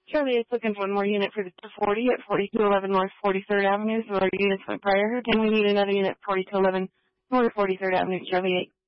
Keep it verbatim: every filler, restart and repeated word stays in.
Charlie eight's looking for one more unit for the two forty at forty-two eleven North forty-third Avenue. So our units went prior, and we need another unit at forty-two eleven North forty-third Avenue, Charlie eight.